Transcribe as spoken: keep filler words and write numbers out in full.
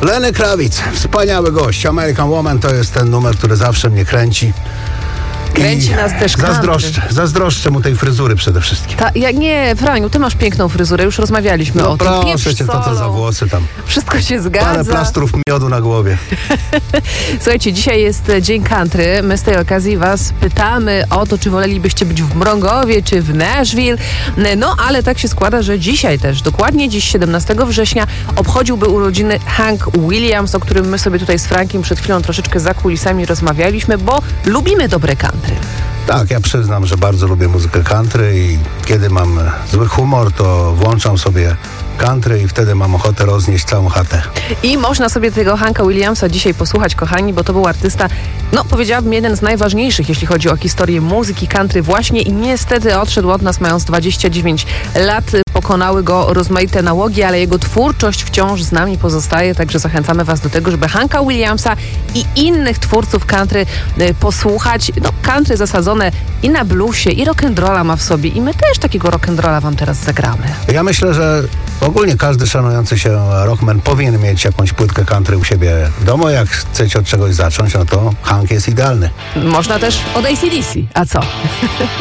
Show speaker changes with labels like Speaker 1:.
Speaker 1: Lenny Kravitz, wspaniały gość. American Woman to jest ten numer, który zawsze mnie kręci.
Speaker 2: Kręci
Speaker 1: I
Speaker 2: nas też country.
Speaker 1: zazdroszczę, zazdroszczę mu tej fryzury przede wszystkim.
Speaker 2: Ta, ja, nie, Franiu, ty masz piękną fryzurę, już rozmawialiśmy
Speaker 1: No
Speaker 2: o tym.
Speaker 1: proszę
Speaker 2: Pieprz
Speaker 1: cię, co to za
Speaker 2: solą.
Speaker 1: włosy tam.
Speaker 2: Wszystko się
Speaker 1: Parę
Speaker 2: zgadza.
Speaker 1: plastrów miodu na głowie.
Speaker 2: Słuchajcie, dzisiaj jest Dzień Country. My z tej okazji was pytamy o to, czy wolelibyście być w Mrągowie, czy w Nashville. No, ale tak się składa, że dzisiaj też, dokładnie dziś, siedemnastego września, obchodziłby urodziny Hank Williams, o którym my sobie tutaj z Frankiem przed chwilą troszeczkę za kulisami rozmawialiśmy, bo lubimy dobre country.
Speaker 1: Tak, ja przyznam, że bardzo lubię muzykę country i kiedy mam zły humor, to włączam sobie country i wtedy mam ochotę roznieść całą chatę.
Speaker 2: I można sobie tego Hanka Williamsa dzisiaj posłuchać, kochani, bo to był artysta, no powiedziałabym, jeden z najważniejszych, jeśli chodzi o historię muzyki country właśnie i niestety odszedł od nas mając dwadzieścia dziewięć lat. Pokonały go rozmaite nałogi, ale jego twórczość wciąż z nami pozostaje, także zachęcamy was do tego, żeby Hanka Williamsa i innych twórców country y, posłuchać. No, country zasadzone i na bluesie, i rock'n'rolla ma w sobie i my też takiego rock'n'rolla wam teraz zagramy.
Speaker 1: Ja myślę, że ogólnie każdy szanujący się rockman powinien mieć jakąś płytkę country u siebie w domu. Jak chcecie od czegoś zacząć, no to Hank jest idealny.
Speaker 2: Można też od A C D C, a co?